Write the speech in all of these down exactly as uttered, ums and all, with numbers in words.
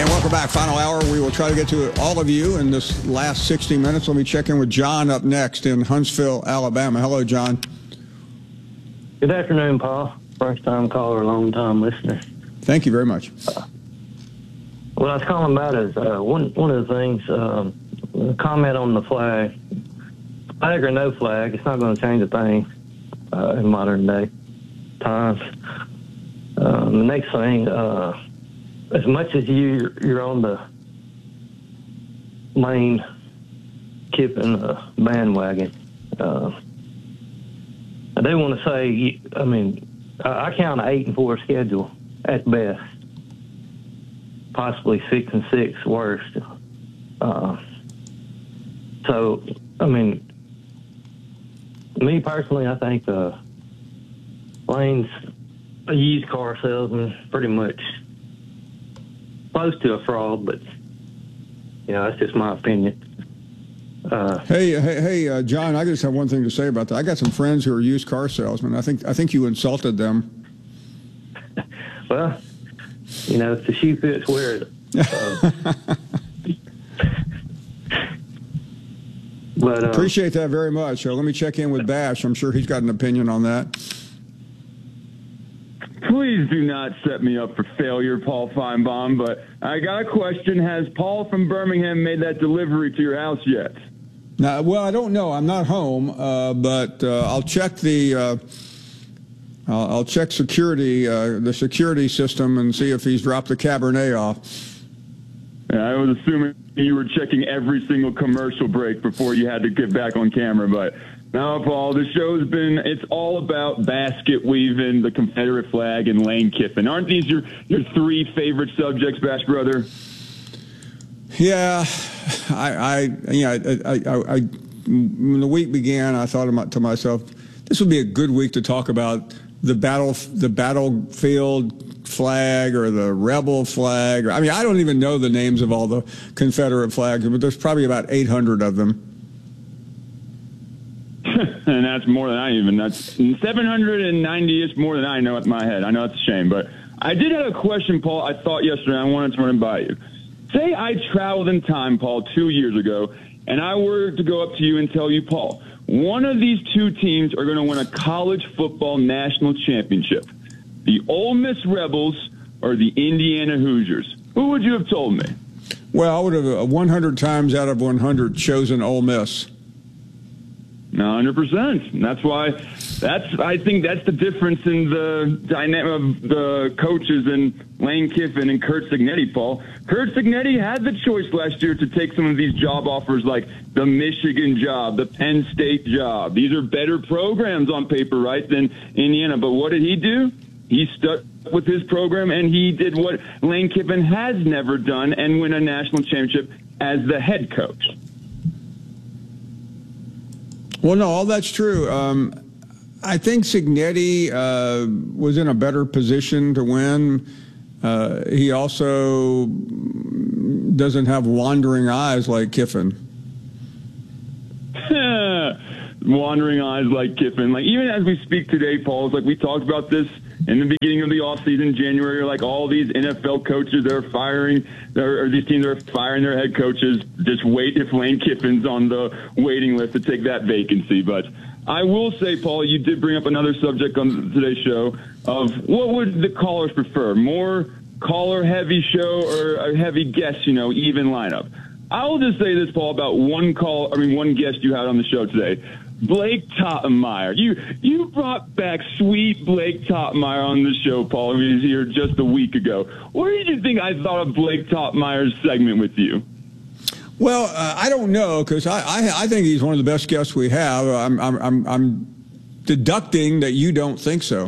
And welcome back. Final hour. We will try to get to all of you in this last sixty minutes. Let me check in with John up next in Huntsville, Alabama. Hello, John. Good afternoon, Paul. First time caller, long time listener. Thank you very much. Uh, what I was calling about is uh, one one of the things. Um, comment on the flag. Flag or no flag, it's not going to change a thing uh, in modern day times. Um, the next thing. Uh, As much as you, you're on the Lane Kiffin uh, bandwagon, uh, I do want to say, I mean, I count an eight and four schedule at best, possibly six and six worst. Uh, so, I mean, me personally, I think uh, Lane's a used car salesman, pretty much. Close to a fraud, but you know that's just my opinion. Uh, hey, hey, hey, uh, John! I just have one thing to say about that. I got some friends who are used car salesmen. I think I think you insulted them. Well, you know, if the shoe fits, wear it. Uh, but uh, appreciate that very much. Uh, let me check in with Bash. I'm sure he's got an opinion on that. Please do not set me up for failure, Paul Feinbaum, but I got a question. Has Paul from Birmingham made that delivery to your house yet? Now, well, I don't know. I'm not home, uh, but uh, I'll check the uh, I'll, I'll check security, uh, the security system, and see if he's dropped the Cabernet off. Yeah, I was assuming you were checking every single commercial break before you had to get back on camera, but no, Paul, the show's been, it's all about basket weaving, the Confederate flag, and Lane Kiffin. Aren't these your, your three favorite subjects, Bash Brother? Yeah, I, I you know, I, I, I, when the week began, I thought to myself, this would be a good week to talk about the battle, the battlefield flag or the rebel flag. I mean, I don't even know the names of all the Confederate flags, but there's probably about eight hundred of them. And that's more than I even, that's seven hundred ninety is more than I know at my head. I know it's a shame, but I did have a question, Paul, I thought yesterday. I wanted to run it by you. Say I traveled in time, Paul, two years ago, and I were to go up to you and tell you, Paul, one of these two teams are going to win a college football national championship, the Ole Miss Rebels or the Indiana Hoosiers. Who would you have told me? Well, I would have one hundred times out of one hundred chosen Ole Miss. one hundred percent. That's why, that's, I think that's the difference in the dynamic of the coaches and Lane Kiffin and Curt Cignetti, Paul. Curt Cignetti had the choice last year to take some of these job offers like the Michigan job, the Penn State job. These are better programs on paper, right, than Indiana. But what did he do? He stuck with his program, and he did what Lane Kiffin has never done and win a national championship as the head coach. Well, no, all that's true. Um, I think Cignetti uh, was in a better position to win. Uh, he also doesn't have wandering eyes like Kiffin. Wandering eyes like Kiffin. Like, even as we speak today, Paul, it's like we talked about this in the beginning of the offseason, January, like all these N F L coaches that are firing, or these teams are firing their head coaches. Just wait if Lane Kiffin's on the waiting list to take that vacancy. But I will say, Paul, you did bring up another subject on today's show of what would the callers prefer, more caller-heavy show or a heavy guest, you know, even lineup. I'll just say this, Paul, about one call, I mean, one guest you had on the show today. Blake Tottenmeyer. You you brought back sweet Blake Tottenmeyer on the show, Paul. He was here just a week ago. What did you think I thought of Blake Tottenmeyer's segment with you? Well, uh, I don't know, because I, I I think he's one of the best guests we have. I'm I'm I'm, I'm deducting that you don't think so.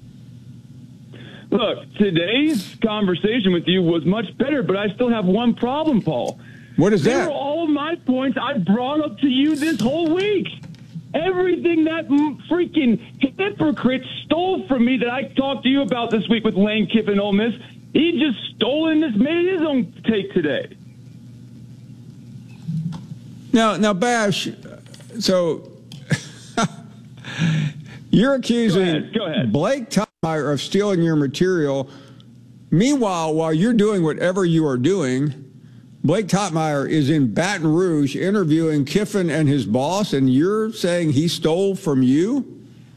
Look, today's conversation with you was much better, but I still have one problem, Paul. What is that? They were all of my points I brought up to you this whole week. Everything that freaking hypocrite stole from me that I talked to you about this week with Lane Kiffin, Ole Miss, he just stole and just made his own take today. Now, now, Bash, so you're accusing Go ahead. Go ahead. Blake Tottenmeyer of stealing your material Meanwhile, while you're doing whatever you are doing, Blake Toppmeyer is in Baton Rouge interviewing Kiffin and his boss, and you're saying he stole from you?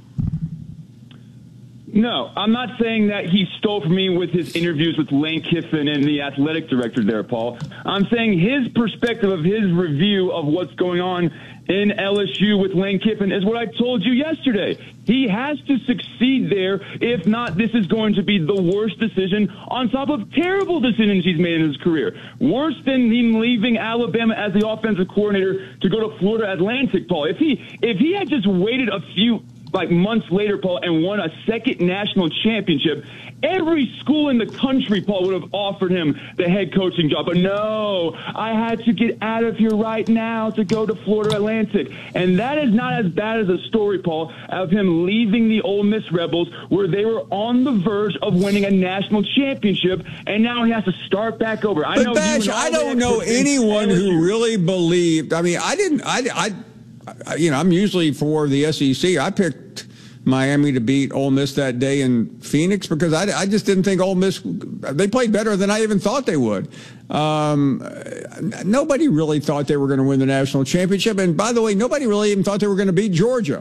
No, I'm not saying that he stole from me with his interviews with Lane Kiffin and the athletic director there, Paul. I'm saying his perspective of his review of what's going on in L S U with Lane Kiffin is what I told you yesterday. He has to succeed there. If not, this is going to be the worst decision on top of terrible decisions he's made in his career. Worse than him leaving Alabama as the offensive coordinator to go to Florida Atlantic, Paul. If he if he had just waited a few like months later, Paul, and won a second national championship, every school in the country, Paul, would have offered him the head coaching job. But no, I had to get out of here right now to go to Florida Atlantic. And that is not as bad as a story, Paul, of him leaving the Ole Miss Rebels, where they were on the verge of winning a national championship, and now he has to start back over. I but know Bash, I don't know anyone who really believed. I mean, I didn't. I, I You know, I'm usually for the S E C. I picked Miami to beat Ole Miss that day in Phoenix because I, I just didn't think Ole Miss, they played better than I even thought they would. Um, nobody really thought they were going to win the national championship. And by the way, nobody really even thought they were going to beat Georgia.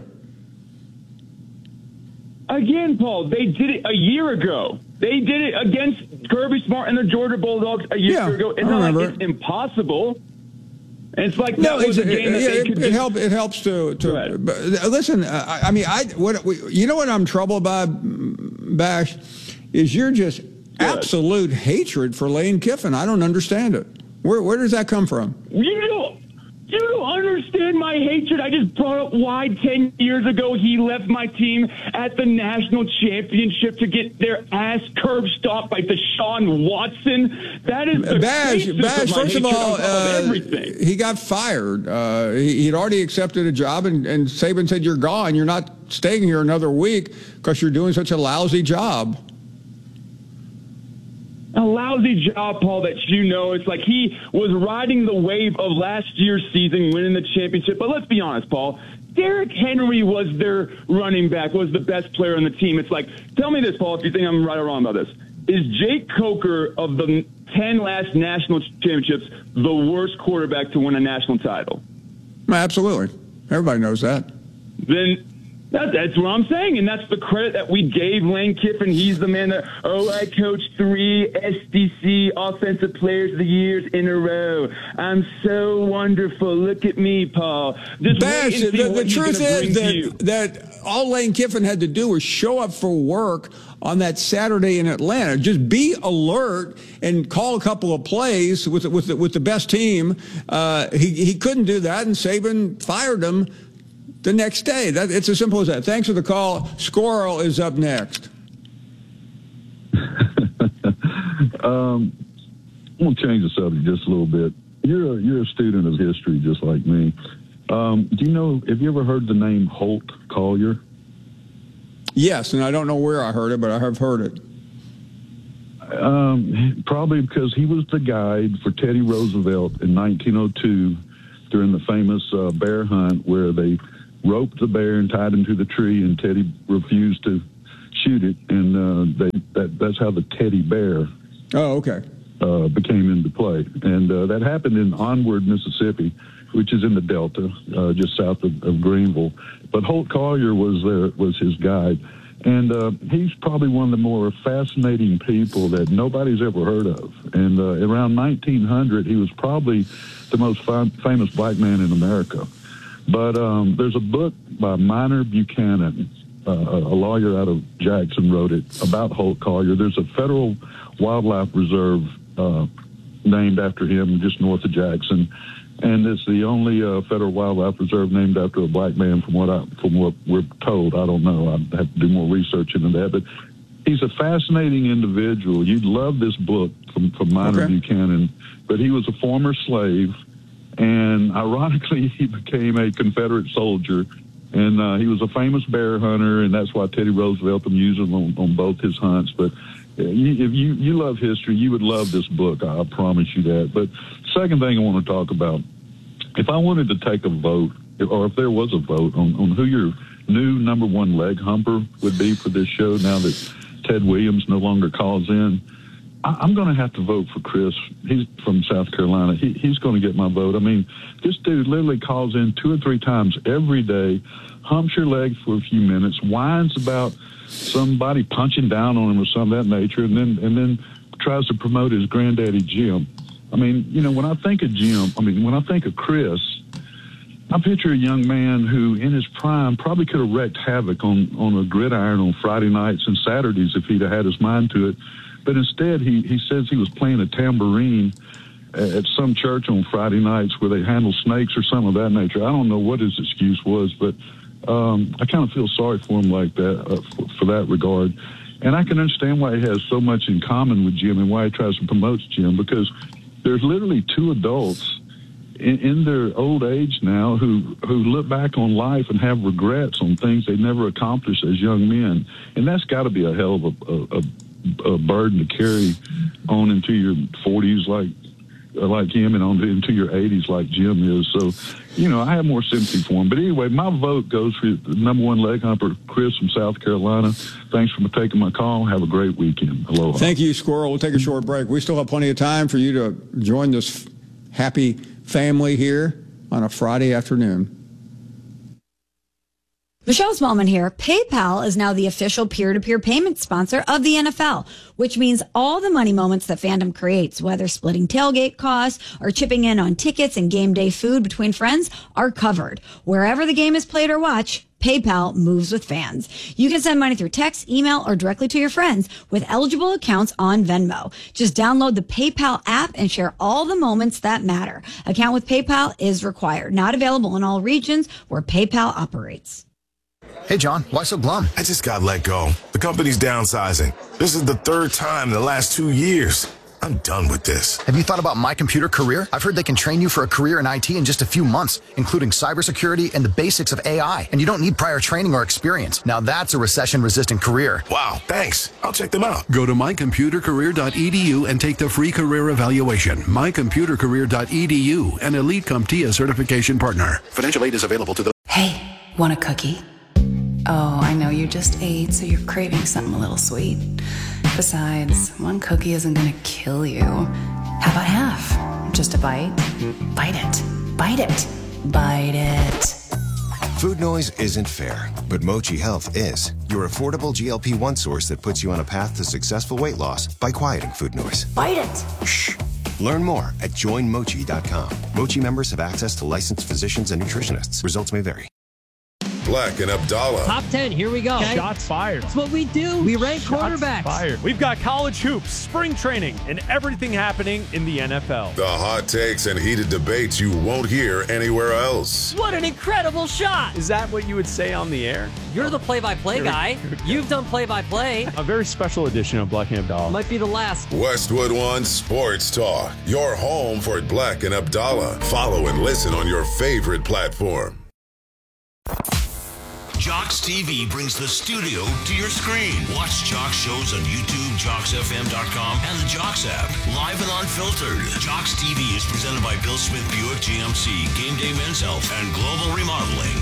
Again, Paul, they did it a year ago. They did it against Kirby Smart and the Georgia Bulldogs a year yeah, ago. It's I not remember. like it's impossible. And it's like no, that was it's, a game it, that yeah, they it, could it, help, it helps to, to but listen, I, I mean, I what you know what I'm troubled by, Bash, is you're just absolute hatred for Lane Kiffin. I don't understand it. Where where does that come from? You don't, you don't understand my hatred. I just brought up why ten years ago he left my team at the national championship to get their ass curb stomped by Deshaun Watson. That is the Bash. Bash. First of all, uh, everything. he got fired. Uh, he, he'd already accepted a job, and, and Saban said, "You're gone. You're not staying here another week because you're doing such a lousy job." A lousy job, Paul, that you know. It's like he was riding the wave of last year's season, winning the championship. But let's be honest, Paul. Derrick Henry was their running back, was the best player on the team. It's like, tell me this, Paul, if you think I'm right or wrong about this. Is Jake Coker of the ten last national championships the worst quarterback to win a national title? Absolutely. Everybody knows that. Then that, that's what I'm saying, and that's the credit that we gave Lane Kiffin. He's the man that, oh, I coached three S D C Offensive Players of the Years in a row. I'm so wonderful. Look at me, Paul. Just Bash, wait and see the, what the he's truth gonna bring is to you. that, that all Lane Kiffin had to do was show up for work on that Saturday in Atlanta. Just be alert and call a couple of plays with with the, with the best team. Uh, he he couldn't do that, and Saban fired him the next day. That, it's as simple as that. Thanks for the call. Squirrel is up next. um, I'm going to change the subject just a little bit. You're a, you're a student of history just like me. Um, do you know, have you ever heard the name Holt Collier? Yes, and I don't know where I heard it, but I have heard it. Um, probably because he was the guide for Teddy Roosevelt in nineteen oh two during the famous uh, bear hunt where they roped the bear and tied him to the tree, and Teddy refused to shoot it, and uh, they, that, that's how the teddy bear Oh, okay. uh, became into play. And uh, that happened in Onward, Mississippi, which is in the Delta, uh, just south of, of Greenville. But Holt Collier was there, was his guide. And uh, he's probably one of the more fascinating people that nobody's ever heard of. And uh, around nineteen hundred, he was probably the most fam- famous black man in America. But um, there's a book by Minor Buchanan, uh, a lawyer out of Jackson, wrote it about Holt Collier. There's a federal wildlife reserve uh, named after him just north of Jackson, and it's the only uh, federal wildlife reserve named after a black man, from what I, from what we're told. I don't know. I have to do more research into that, but he's a fascinating individual. You'd love this book from, from Minor Okay. Buchanan, but he was a former slave. And ironically, he became a Confederate soldier, and uh, he was a famous bear hunter, and that's why Teddy Roosevelt used him on, on both his hunts. But uh, you, if you, you love history, you would love this book. I, I promise you that. But second thing I want to talk about, if I wanted to take a vote, or if there was a vote on, on who your new number one leg humper would be for this show now that Ted Williams no longer calls in, I, I'm going to have to vote for Chris. He's from South Carolina. He, he's going to get my vote. I mean, this dude literally calls in two or three times every day, humps your leg for a few minutes, whines about somebody punching down on him or something of that nature, and then and then tries to promote his granddaddy Jim. I mean, you know, when I think of Jim, I mean, when I think of Chris, I picture a young man who, in his prime, probably could have wreaked havoc on, on a gridiron on Friday nights and Saturdays if he'd have had his mind to it. But instead, he, he says he was playing a tambourine at some church on Friday nights where they handle snakes or something of that nature. I don't know what his excuse was, but um, I kind of feel sorry for him like that, uh, for, for that regard. And I can understand why he has so much in common with Jim and why he tries to promote Jim, because there's literally two adults in, in their old age now who, who look back on life and have regrets on things they never accomplished as young men. And that's got to be a hell of a, a, a burden to carry on into your forties like like him and on into your eighties like Jim is. So, you know, I have more sympathy for him. But anyway, my vote goes for the number one leg humper, Chris from South Carolina. Thanks for taking my call. Have a great weekend. Aloha. Thank you, Squirrel. We'll take a short break. We still have plenty of time for you to join this happy family here on a Friday afternoon. Michelle Smallman here. PayPal is now the official peer-to-peer payment sponsor of the N F L, which means all the money moments that fandom creates, whether splitting tailgate costs or chipping in on tickets and game day food between friends, are covered. Wherever the game is played or watched, PayPal moves with fans. You can send money through text, email, or directly to your friends with eligible accounts on Venmo. Just download the PayPal app and share all the moments that matter. Account with PayPal is required. Not available in all regions where PayPal operates. Hey, John, why so glum? I just got let go. The company's downsizing. This is the third time in the last two years. I'm done with this. Have you thought about My Computer Career? I've heard they can train you for a career in I T in just a few months, including cybersecurity and the basics of A I. And you don't need prior training or experience. Now that's a recession-resistant career. Wow, thanks. I'll check them out. Go to my computer career dot e d u and take the free career evaluation. my computer career dot e d u, an Elite CompTIA certification partner. Financial aid is available to those. Hey, want a cookie? Oh, I know you just ate, so you're craving something a little sweet. Besides, one cookie isn't gonna kill you. How about half? Just a bite? Bite it. Bite it. Bite it. Food noise isn't fair, but Mochi Health is. Your affordable G L P one source that puts you on a path to successful weight loss by quieting food noise. Bite it. Shh. Learn more at join mochi dot com. Mochi members have access to licensed physicians and nutritionists. Results may vary. Black and Abdallah. Top ten, here we go. Okay. Shots fired. That's what we do. We rank Shots quarterbacks. Fired. We've got college hoops, spring training, and everything happening in the N F L. The hot takes and heated debates you won't hear anywhere else. What an incredible shot. Is that what you would say on the air? You're the play-by-play guy. You've done play-by-play. A very special edition of Black and Abdallah. Might be the last. Westwood One Sports Talk. Your home for Black and Abdallah. Follow and listen on your favorite platform. Jocks T V brings the studio to your screen. Watch Jocks shows on YouTube, jocks f m dot com, and the Jocks app. Live and unfiltered. Jocks T V is presented by Bill Smith Buick G M C, Game Day Men's Health, and Global Remodeling.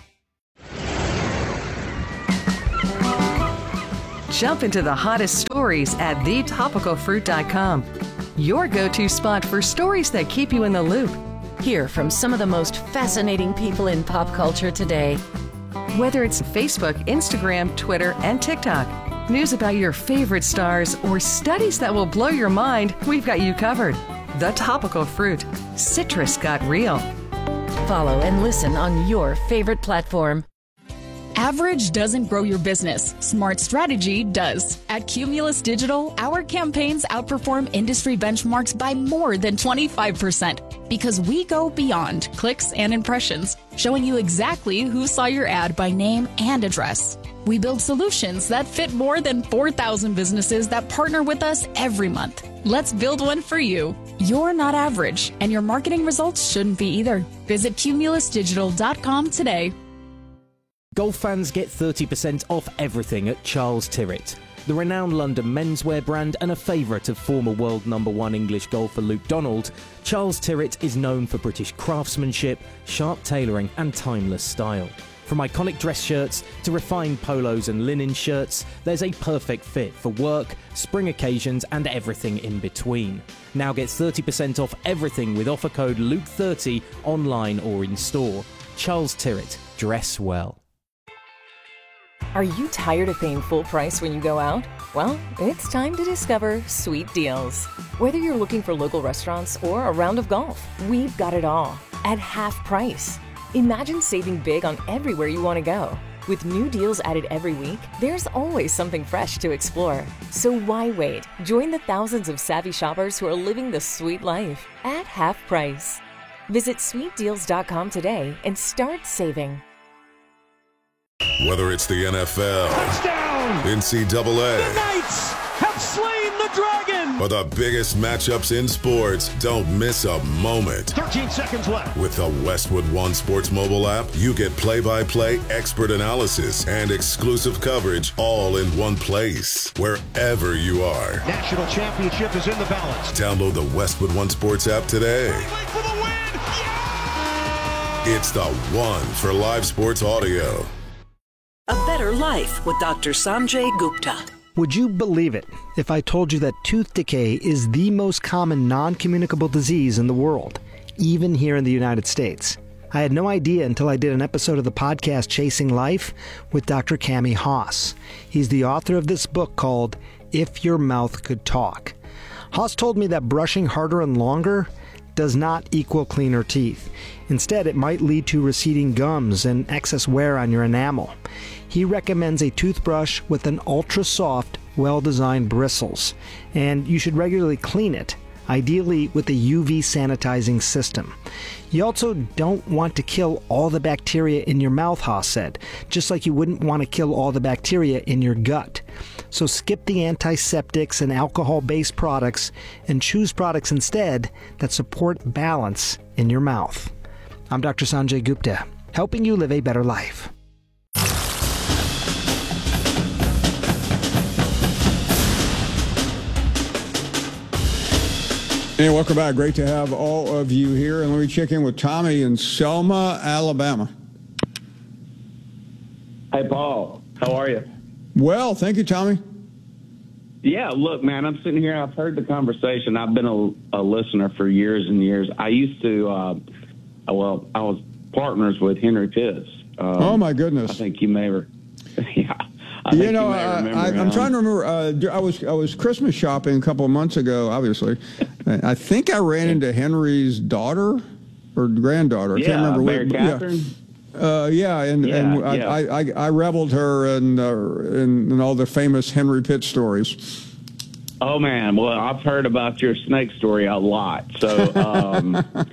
Jump into the hottest stories at the topical fruit dot com. Your go-to spot for stories that keep you in the loop. Hear from some of the most fascinating people in pop culture today. Whether it's Facebook, Instagram, Twitter, and TikTok, news about your favorite stars, or studies that will blow your mind, we've got you covered. The Topical Fruit. Citrus got real. Follow and listen on your favorite platform. Average doesn't grow your business. Smart strategy does. At Cumulus Digital, our campaigns outperform industry benchmarks by more than twenty-five percent because we go beyond clicks and impressions, showing you exactly who saw your ad by name and address. We build solutions that fit more than four thousand businesses that partner with us every month. Let's build one for you. You're not average, and your marketing results shouldn't be either. Visit cumulus digital dot com today. Golf fans get thirty percent off everything at Charles Tyrwhitt. The renowned London menswear brand and a favourite of former world number one English golfer Luke Donald, Charles Tyrwhitt is known for British craftsmanship, sharp tailoring and timeless style. From iconic dress shirts to refined polos and linen shirts, there's a perfect fit for work, spring occasions, and everything in between. Now get thirty percent off everything with offer code Luke thirty online or in store. Charles Tyrwhitt, dress well. Are you tired of paying full price when you go out? Well, it's time to discover Sweet Deals. Whether you're looking for local restaurants or a round of golf, we've got it all at half price. Imagine saving big on everywhere you want to go. With new deals added every week, there's always something fresh to explore. So why wait? Join the thousands of savvy shoppers who are living the sweet life at half price. Visit sweet deals dot com today and start saving. Whether it's the N F L, touchdown, N C double A, the Knights have slain the dragon, or the biggest matchups in sports, don't miss a moment. thirteen seconds left. With the Westwood One Sports mobile app, you get play-by-play expert analysis and exclusive coverage all in one place, wherever you are. National championship is in the balance. Download the Westwood One Sports app today. For the win. Yeah! It's the one for live sports audio. A Better Life with Doctor Sanjay Gupta. Would you believe it if I told you that tooth decay is the most common non-communicable disease in the world, even here in the United States? I had no idea until I did an episode of the podcast Chasing Life with Doctor Cami Haas. He's the author of this book called If Your Mouth Could Talk. Haas told me that brushing harder and longer does not equal cleaner teeth. Instead, it might lead to receding gums and excess wear on your enamel. He recommends a toothbrush with an ultra-soft, well-designed bristles, and you should regularly clean it, ideally with a U V sanitizing system. You also don't want to kill all the bacteria in your mouth, Haas said, just like you wouldn't want to kill all the bacteria in your gut. So skip the antiseptics and alcohol-based products and choose products instead that support balance in your mouth. I'm Doctor Sanjay Gupta, helping you live a better life. Hey, welcome back. Great to have all of you here. And let me check in with Tommy in Selma, Alabama. Hey, Paul. How are you? Well, thank you, Tommy. Yeah, look, man, I'm sitting here. I've heard the conversation. I've been a, a listener for years and years. I used to, uh, well, I was partners with Henry Pitts. Um, oh, my goodness. I think you may have, yeah. I you think know, you may uh, remember I, I'm him. trying to remember. Uh, I was I was Christmas shopping a couple of months ago, obviously. I think I ran into Henry's daughter or granddaughter. I yeah, can't remember. Mary what, Catherine. Yeah, uh, yeah and, Yeah, and I, yeah. I, I, I reveled her in, uh, in, in all the famous Henry Pitts stories. Oh, man. Well, I've heard about your snake story a lot. So, um,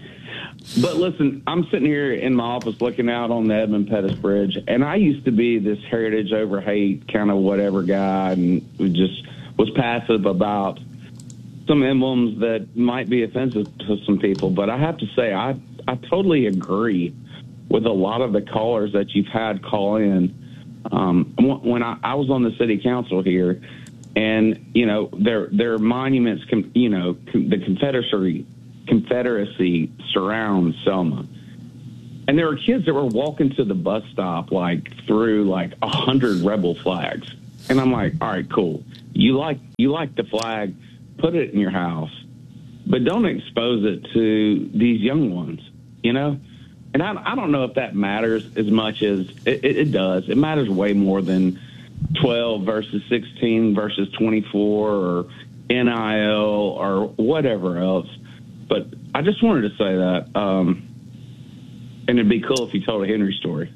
but listen, I'm sitting here in my office looking out on the Edmund Pettus Bridge, and I used to be this heritage over hate kind of whatever guy, and just was passive about some emblems that might be offensive to some people. But I have to say, I, I totally agree with a lot of the callers that you've had call in. Um, when I, I was on the city council here, and, you know, their their monuments, com, you know, com, the Confederacy, Confederacy surrounds Selma. And there were kids that were walking to the bus stop, like, through, like, a hundred rebel flags. And I'm like, all right, cool. You like you like the flag, put it in your house, but don't expose it to these young ones, you know? And I, I don't know if that matters as much as it, it, it does. It matters way more than twelve versus sixteen versus twenty-four or N I L or whatever else. But I just wanted to say that. Um, and it'd be cool if you told a Henry story.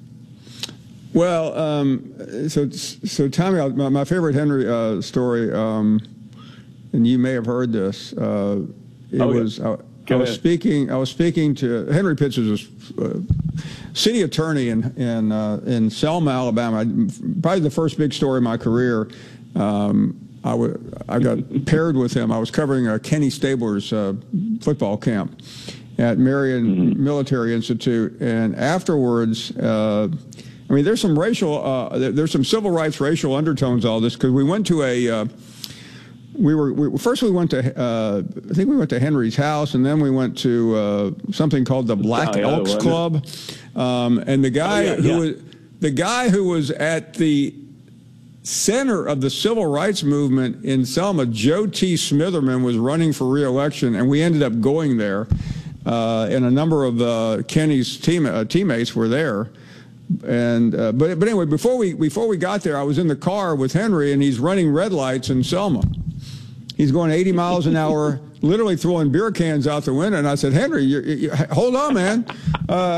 Well, um, so so Tommy, my, my favorite Henry uh, story, um, and you may have heard this. Uh, it Oh, yeah. was I, Go I was ahead. speaking. I was speaking to Henry Pitts, is a uh, city attorney in in uh, in Selma, Alabama. I, probably the first big story of my career. Um, I, w- I got paired with him. I was covering uh, Kenny Stabler's uh, football camp at Marion Mm-hmm. Military Institute, and afterwards. Uh, I mean, there's some racial, uh, there- there's some civil rights, racial undertones to all this, because we went to a, uh, we were, we, first we went to, uh, I think we went to Henry's house, and then we went to uh, something called the Black Oh, yeah, Elks wasn't it? Club. Um, and the guy Oh, yeah, who yeah. was, the guy who was at the center of the civil rights movement in Selma, Joe T. Smitherman, was running for re-election, and we ended up going there. Uh, and a number of uh, Kenny's team, uh, teammates were there. And uh, but but anyway, before we before we got there, I was in the car with Henry, and he's running red lights in Selma. He's going eighty miles an hour, literally throwing beer cans out the window. And I said, Henry, you, you, hold on, man. Uh,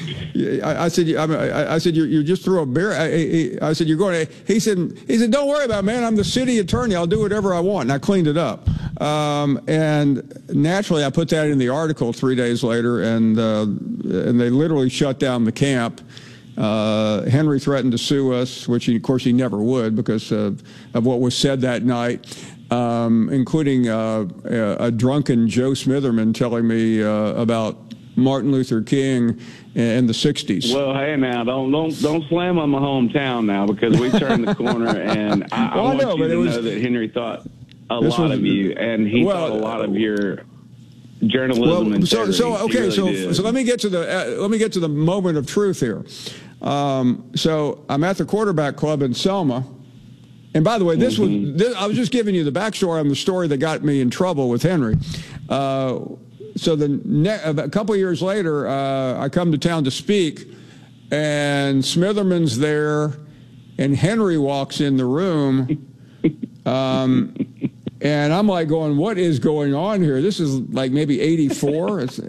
I, I said, I, I said, you, you just threw a beer. I, I said, you're going to. He said, he said, don't worry about it, man. I'm the city attorney. I'll do whatever I want. And I cleaned it up. Um, and naturally, I put that in the article three days later, and uh, and they literally shut down the camp. Uh, Henry threatened to sue us, which he, of course he never would because of, of what was said that night, um, including uh, a, a drunken Joe Smitherman telling me uh, about Martin Luther King in the sixties. Well, hey, now don't don't don't slam on my hometown now, because we turned the corner, and I, well, I want I know, you to was, know that Henry thought a lot was, of you, and he well, thought a lot of your journalism. Well, so, so okay, really so did. so let me get to the uh, let me get to the moment of truth here. Um, so I'm at the quarterback club in Selma. And by the way, this mm-hmm. was this, I was just giving you the backstory on the story that got me in trouble with Henry. Uh, so the ne- a couple of years later, uh, I come to town to speak, and Smitherman's there, and Henry walks in the room, um, and I'm like going, "What is going on here? This is like maybe eighty-four." It's,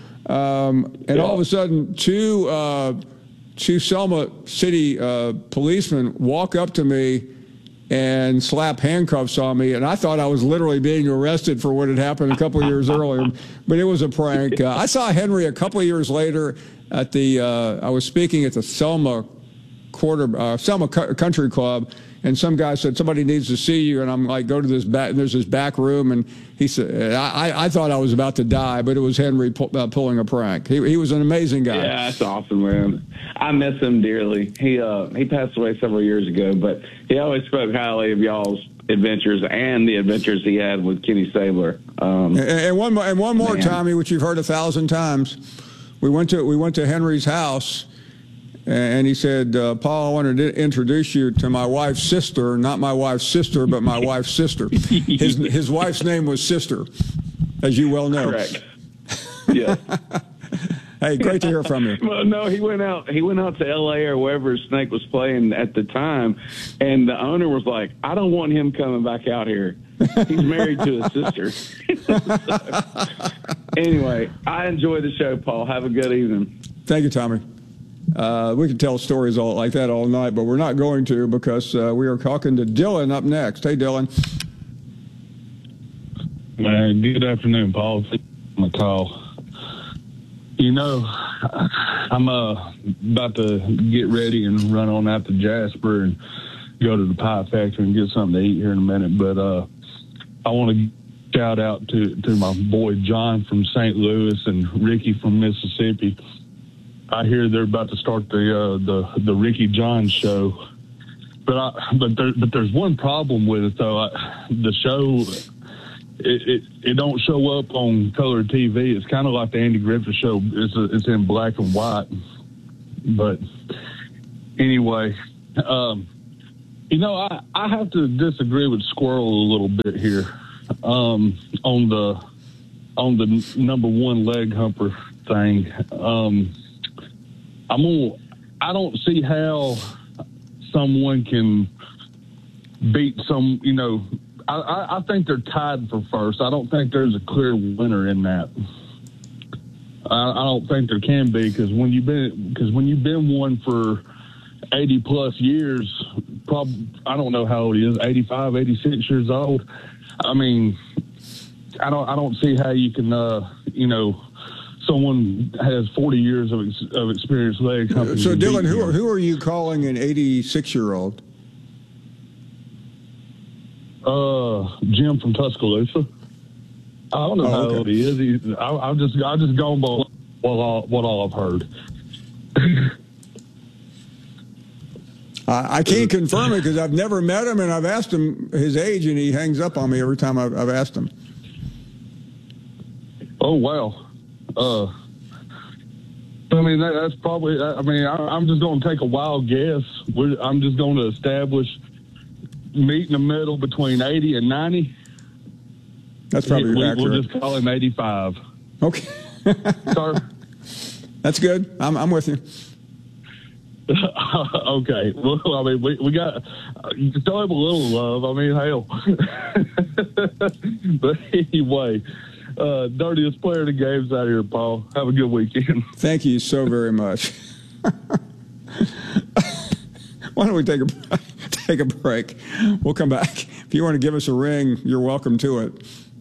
um, and all of a sudden, two uh, two Selma City uh, policemen walk up to me and slap handcuffs on me, and I thought I was literally being arrested for what had happened a couple of years earlier, but it was a prank. Uh, I saw Henry a couple of years later at the, uh, I was speaking at the Selma quarter, uh, Selma Co- Country Club, and some guy said, somebody needs to see you, and I'm like, go to this back, and there's this back room, and he said, I, I thought I was about to die, but it was Henry pu- uh, pulling a prank. He, he was an amazing guy. Yeah, that's awesome, man. I miss him dearly. He uh, he passed away several years ago, but he always spoke highly of y'all's adventures and the adventures he had with Kenny Stabler. Um, and, and one more, and one more, man. Tommy, which you've heard a thousand times. We went to we went to Henry's house, and he said, uh, "Paul, I wanted to introduce you to my wife's sister, not my wife's sister, but my wife's sister." His his wife's name was Sister, as you well know. Correct. Yeah. Hey, great to hear from you. Well, no, he went out. He went out to L A or wherever Snake was playing at the time, and the owner was like, "I don't want him coming back out here. He's married to his sister." So, anyway, I enjoy the show, Paul. Have a good evening. Thank you, Tommy. Uh, we could tell stories all like that all night, but we're not going to because uh, we are talking to Dylan up next. Hey, Dylan. Uh, good afternoon, Paul. My call. You know, I'm uh, about to get ready and run on out to Jasper and go to the pie factory and get something to eat here in a minute. But uh, I want to shout out to, to my boy John from Saint Louis and Ricky from Mississippi. I hear they're about to start the uh, the the Ricky John show, but I, but there, but there's one problem with it though. I, the show. It, it it don't show up on color T V. It's kind of like the Andy Griffith show. It's a, it's in black and white. But anyway, um, you know, I, I have to disagree with Squirrel a little bit here um, on the on the number one leg humper thing. Um, I'm gonna, I don't see how someone can beat some, you know. I, I think they're tied for first. I don't think there's a clear winner in that. I, I don't think there can be because when you've been because when you've been one for eighty plus years, probably I don't know how old he is, eighty-five, eighty-six years old. I mean, I don't I don't see how you can uh, you know someone has forty years of ex, of experience leg humping. So Dylan, who are, who are you calling an eighty-six year old? Uh, Jim from Tuscaloosa. I don't know oh, how okay. old he is. He, I, I've just, I just gone by what all, what all I've heard. I, I can't confirm it because I've never met him, and I've asked him his age, and he hangs up on me every time I've, I've asked him. Oh wow. Uh, I mean, that, that's probably, I mean, I, I'm just going to take a wild guess. We're, I'm just going to establish meet in the middle between eighty and ninety. That's probably we, accurate. We'll just call him eighty-five. Okay. Sir? That's good. I'm, I'm with you. Okay. Well, I mean, we, we got, uh, you can throw him a little love. I mean, hell. But anyway, uh, dirtiest player of the game's out here, Paul. Have a good weekend. Thank you so very much. Why don't we take a take a break? We'll come back. If you want to give us a ring, you're welcome to it.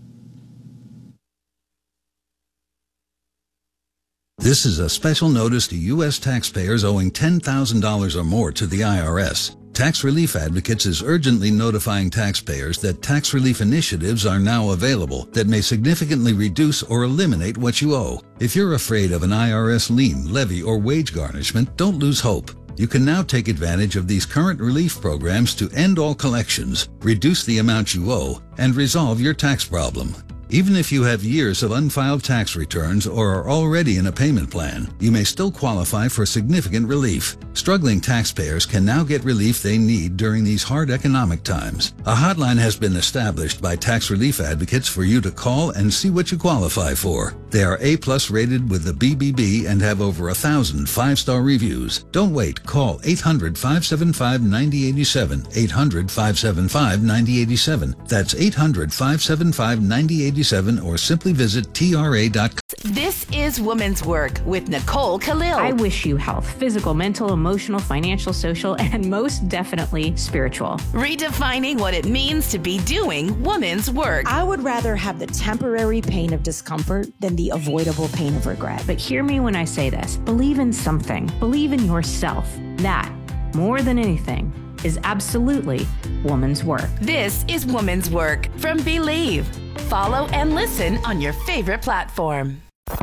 This is a special notice to U S taxpayers owing ten thousand dollars or more to the I R S. Tax Relief Advocates is urgently notifying taxpayers that tax relief initiatives are now available that may significantly reduce or eliminate what you owe. If you're afraid of an I R S lien, levy, or wage garnishment, don't lose hope. You can now take advantage of these current relief programs to end all collections, reduce the amount you owe, and resolve your tax problem. Even if you have years of unfiled tax returns or are already in a payment plan, you may still qualify for significant relief. Struggling taxpayers can now get relief they need during these hard economic times. A hotline has been established by Tax Relief Advocates for you to call and see what you qualify for. They are A-plus rated with the B B B and have over a thousand five-star reviews. Don't wait. Call eight hundred, five seven five, nine zero eight seven, eight hundred, five seven five, nine zero eight seven. That's eight hundred, five seven five, nine zero eight seven, or simply visit T R A dot com. This is Women's Work with Nicole Khalil. I wish you health, physical, mental, emotional, financial, social, and most definitely spiritual. Redefining what it means to be doing women's work. I would rather have the temporary pain of discomfort than the avoidable pain of regret. But hear me when I say this. Believe in something. Believe in yourself. That, more than anything, is absolutely woman's work. This is Woman's Work from Believe. Follow and listen on your favorite platform.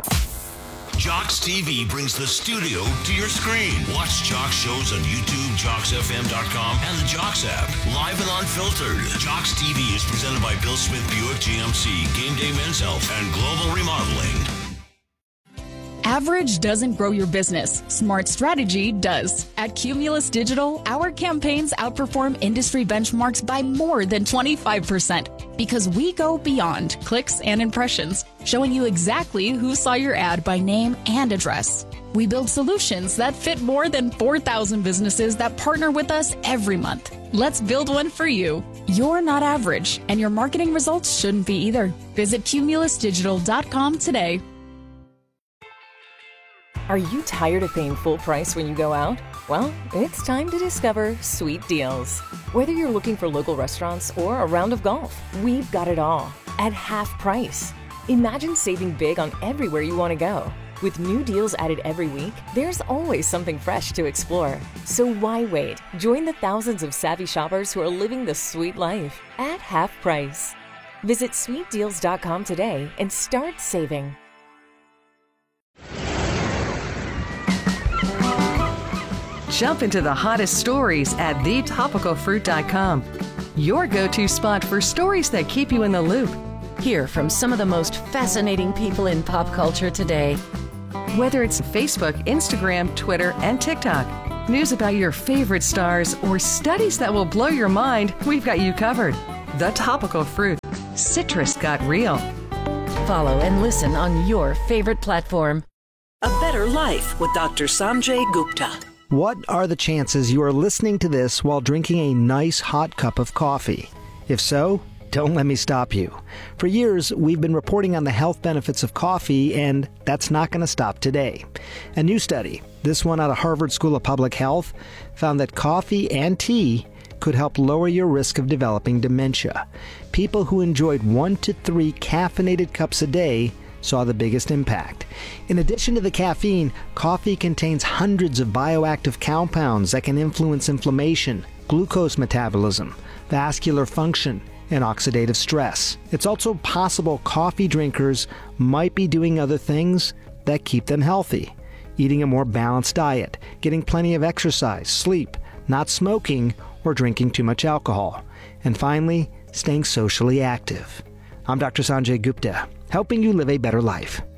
Jocks T V brings the studio to your screen. Watch Jocks shows on YouTube, Jocks F M dot com, and the Jocks app. Live and unfiltered. Jocks T V is presented by Bill Smith Buick G M C, Game Day Men's Health, and Global Remodeling. Average doesn't grow your business. Smart strategy does. At Cumulus Digital, our campaigns outperform industry benchmarks by more than twenty-five percent because we go beyond clicks and impressions, showing you exactly who saw your ad by name and address. We build solutions that fit more than four thousand businesses that partner with us every month. Let's build one for you. You're not average, and your marketing results shouldn't be either. Visit cumulus digital dot com today. Are you tired of paying full price when you go out? Well, it's time to discover Sweet Deals. Whether you're looking for local restaurants or a round of golf, we've got it all at half price. Imagine saving big on everywhere you want to go. With new deals added every week, there's always something fresh to explore. So why wait? Join the thousands of savvy shoppers who are living the sweet life at half price. Visit sweet deals dot com today and start saving. Jump into the hottest stories at the topical fruit dot com. Your go-to spot for stories that keep you in the loop. Hear from some of the most fascinating people in pop culture today. Whether it's Facebook, Instagram, Twitter, and TikTok, news about your favorite stars, or studies that will blow your mind, we've got you covered. The Topical Fruit. Citrus got real. Follow and listen on your favorite platform. A Better Life with Doctor Sanjay Gupta. What are the chances you are listening to this while drinking a nice hot cup of coffee? If so, don't let me stop you. For years, we've been reporting on the health benefits of coffee, and that's not going to stop today. A new study, this one out of Harvard School of Public Health, found that coffee and tea could help lower your risk of developing dementia. People who enjoyed one to three caffeinated cups a day saw the biggest impact. In addition to the caffeine, coffee contains hundreds of bioactive compounds that can influence inflammation, glucose metabolism, vascular function, and oxidative stress. It's also possible coffee drinkers might be doing other things that keep them healthy. Eating a more balanced diet, getting plenty of exercise, sleep, not smoking, or drinking too much alcohol. And finally, staying socially active. I'm Doctor Sanjay Gupta, helping you live a better life.